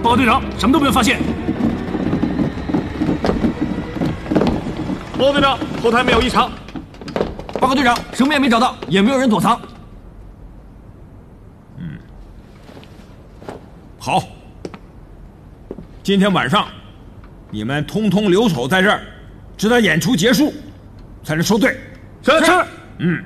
报告队长，什么都没有发现。 报告队长，后台没有异常。 报告队长，什么也没找到，也没有人躲藏。 好，今天晚上你们通通留守在这儿，直到演出结束才能收队。 是。